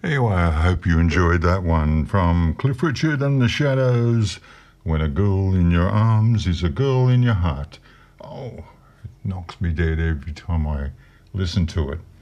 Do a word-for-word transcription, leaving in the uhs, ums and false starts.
Anyway, I hope you enjoyed that one from Cliff Richard and the Shadows. When a girl in your arms is a girl in your heart. Oh, it knocks me dead every time I listen to it.